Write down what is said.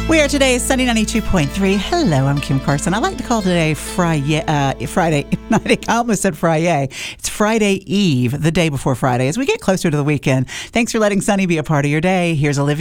We are today Sunday 92.3. Hello, I'm Kim Carson. I like to call today Friday night. I almost said Friday. It's Friday Eve, the day before Friday, as we get closer to the weekend. Thanks for letting Sunny be a part of your day. Here's Olivia.